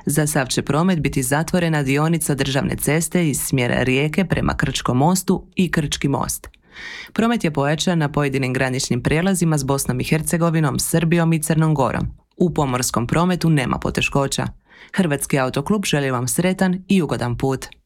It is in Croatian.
Za sav će promet biti zatvorena dionica državne ceste iz smjera Rijeke prema Krčkom mostu i Krčki most. Promet je pojačan na pojedinim graničnim prijelazima s Bosnom i Hercegovinom, Srbijom i Crnom Gorom. U pomorskom prometu nema poteškoća. Hrvatski autoklub želi vam sretan i ugodan put.